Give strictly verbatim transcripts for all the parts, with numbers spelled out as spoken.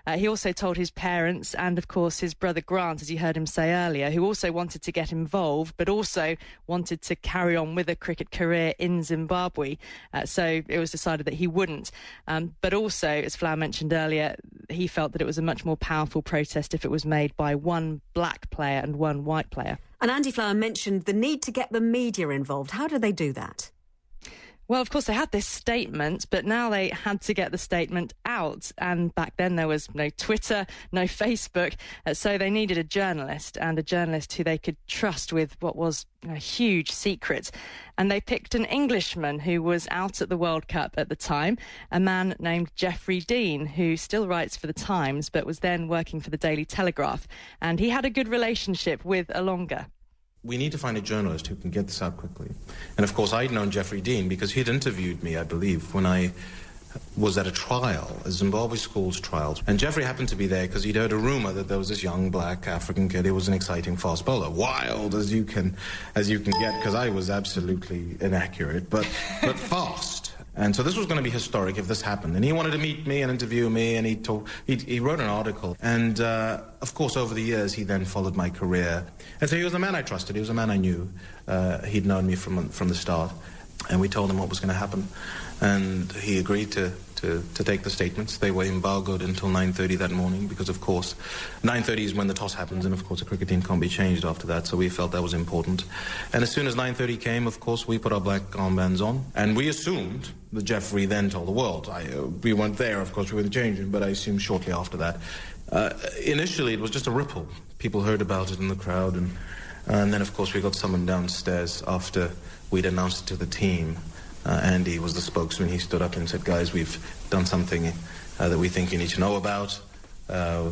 Uh, he also told his parents and, of course, his brother Grant, as you heard him say earlier, who also wanted to get involved, but also wanted to carry on with a cricket career in Zimbabwe. Uh, so it was decided that he wouldn't. Um, but also, as Flower mentioned earlier, he felt that it was a much more powerful protest if it was made by one black player and one white player. And Andy Flower mentioned the need to get the media involved. How did they do that? Well, of course, they had this statement, but now they had to get the statement out. And back then there was no Twitter, no Facebook. Uh, so they needed a journalist, and a journalist who they could trust with what was a huge secret. And they picked an Englishman who was out at the World Cup at the time, a man named Geoffrey Dean, who still writes for The Times, but was then working for the Daily Telegraph. And he had a good relationship with Olonga. We need to find a journalist who can get this out quickly. And of course, I'd known Geoffrey Dean because he'd interviewed me, I believe, when I was at a trial, a Zimbabwe schools trial. And Geoffrey happened to be there because he'd heard a rumor that there was this young black African kid who was an exciting fast bowler. Wild as you can, as you can get, because I was absolutely inaccurate, but, but fast. And so this was going to be historic if this happened. And he wanted to meet me and interview me, and he, told, he, he wrote an article. And, uh, of course, over the years, he then followed my career. And so he was a man I trusted. He was a man I knew. Uh, he'd known me from, from the start. And we told him what was going to happen. And he agreed to, to, to take the statements. They were embargoed until nine thirty that morning because, of course, nine thirty is when the toss happens, and, of course, the cricket team can't be changed after that, so we felt that was important. And as soon as nine thirty came, of course, we put our black armbands on, and we assumed that Geoffrey then told the world. I, uh, we weren't there, of course, we were in the change room, but I assumed shortly after that. Uh, initially, it was just a ripple. People heard about it in the crowd, and, and then, of course, we got summoned downstairs after we'd announced it to the team. Uh, Andy was the spokesman. He stood up and said, guys, we've done something uh, that we think you need to know about. Uh,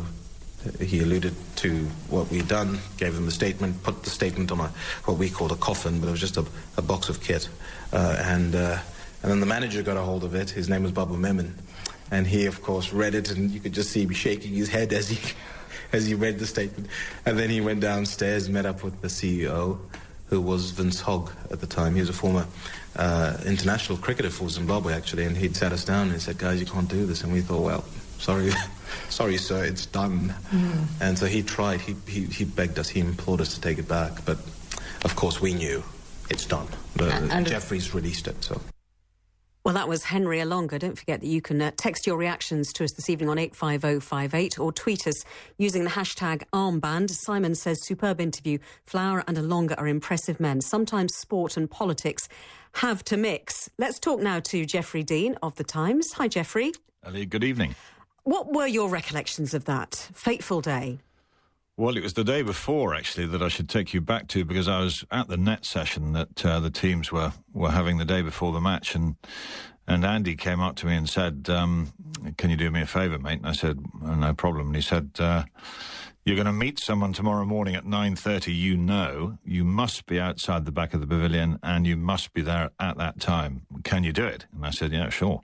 he alluded to what we'd done, gave them the statement, put the statement on a, what we called a coffin, but it was just a, a box of kit. Uh, and, uh, and then the manager got a hold of it. His name was Babu Memon. And he, of course, read it, and you could just see him shaking his head as he, as he read the statement. And then he went downstairs, met up with the C E O, who was Vince Hogg at the time. He was a former uh, international cricketer for Zimbabwe, actually, and he'd sat us down and he said, guys, you can't do this. And we thought, well, sorry, sorry, sir, it's done. Mm. And so he tried, he, he, he begged us, he implored us to take it back. But, of course, we knew it's done. The, and, and Geoffrey's released it, so... Well, that was Henry Olonga. Don't forget that you can uh, text your reactions to us this evening on eight five oh five eight or tweet us using the hashtag armband. Simon says, superb interview. Flower and Olonga are impressive men. Sometimes sport and politics have to mix. Let's talk now to Geoffrey Dean of The Times. Hi, Geoffrey. Ali, good evening. What were your recollections of that fateful day? Well, it was the day before, actually, that I should take you back to, because I was at the net session that uh, the teams were, were having the day before the match, and and Andy came up to me and said, um, can you do me a favour, mate? And I said, oh, no problem. And he said, uh, you're going to meet someone tomorrow morning at nine thirty, you know, you must be outside the back of the pavilion and you must be there at that time. Can you do it? And I said, yeah, sure.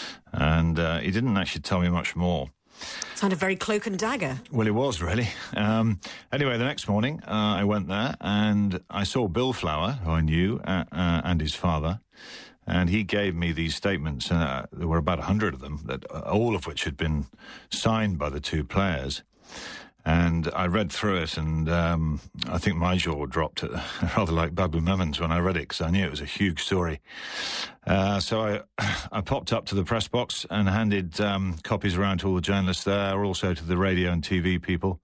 And uh, he didn't actually tell me much more. Sounded very cloak and dagger. Well, it was, really. Um, anyway, the next morning, uh, I went there and I saw Bill Flower, who I knew, uh, uh, and his father, and he gave me these statements. Uh, there were about a hundred of them, that uh, all of which had been signed by the two players. And I read through it, and um, I think my jaw dropped, uh, rather like Babu Memon's when I read it, because I knew it was a huge story. Uh, so I, I popped up to the press box and handed um, copies around to all the journalists there, also to the radio and T V people,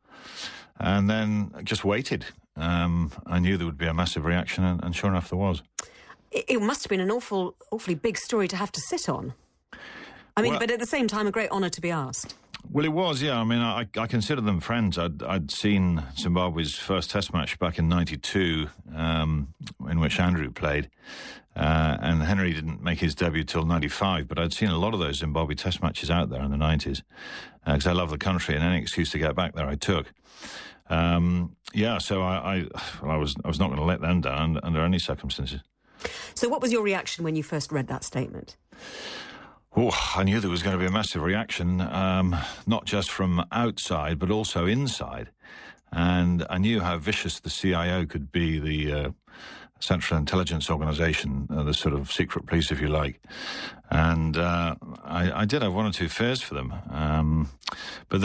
and then just waited. Um, I knew there would be a massive reaction, and, and sure enough, there was. It, it must have been an awful, awfully big story to have to sit on. I mean, well, but at the same time, a great honour to be asked. Well, it was, yeah. I mean, I, I consider them friends. I'd, I'd seen Zimbabwe's first Test match back in ninety-two, um, in which Andrew played, uh, and Henry didn't make his debut till ninety-five, but I'd seen a lot of those Zimbabwe Test matches out there in the nineties, because uh, I love the country, and any excuse to get back there I took. Um, yeah, so I, I, well, I was I was not going to let them down under any circumstances. So what was your reaction when you first read that statement? Oh, I knew there was going to be a massive reaction, um, not just from outside, but also inside. And I knew how vicious the C I O could be, the uh, Central Intelligence Organization, uh, the sort of secret police, if you like. And uh, I, I did have one or two fears for them. Um, but